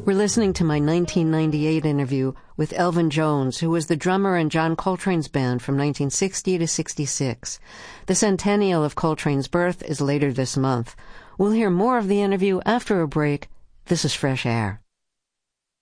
We're listening to my 1998 interview with Elvin Jones, who was the drummer in John Coltrane's band from 1960 to 66. The centennial of Coltrane's birth is later this month. We'll hear more of the interview after a break. This is Fresh Air.